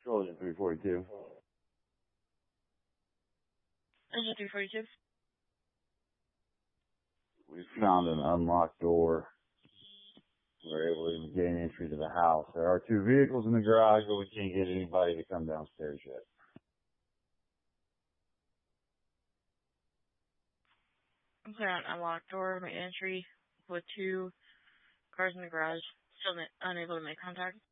Trojan 342. Engine 342. We found an unlocked door. We were able to gain entry to the house. There are 2 vehicles in the garage, but we can't get anybody to come downstairs yet. Okay, unlocked door, made entry with 2 cars in the garage. Still unable to make contact.